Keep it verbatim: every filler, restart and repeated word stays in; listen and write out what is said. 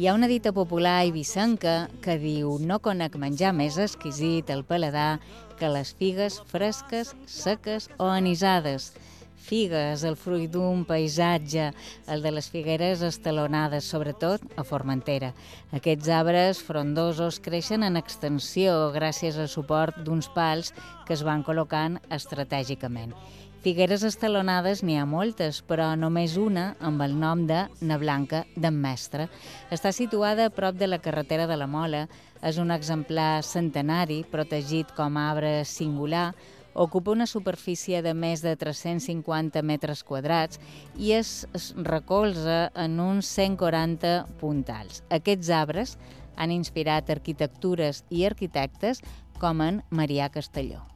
Hi ha una dita popular eivissenca que diu «No conec menjar més exquisit al paladar que les figues fresques, seques o anisades». Figues, el fruit d'un paisatge, el de les figueres estalonades, sobretot a Formentera. Aquests arbres frondosos creixen en extensió gràcies al suport d'uns pals que es van col·locant estratègicament. Figueres estalonades n'hi ha moltes, però només una amb el nom de Na Blanca d'en Mestre. Està situada a prop de la carretera de la Mola, és un exemplar centenari, protegit com a arbre singular, ocupa una superfície de més de tres-cents cinquanta metres quadrats i es recolza en uns cent quaranta puntals. Aquests arbres han inspirat arquitectures i arquitectes com en Marià Castelló.